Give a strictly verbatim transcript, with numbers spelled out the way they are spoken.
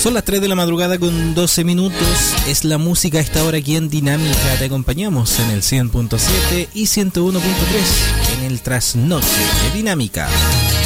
Son las tres de la madrugada con doce minutos. Es la música a esta hora aquí en Dinámica. Te acompañamos en el cien punto siete y ciento uno punto tres en el trasnoche de Dinámica.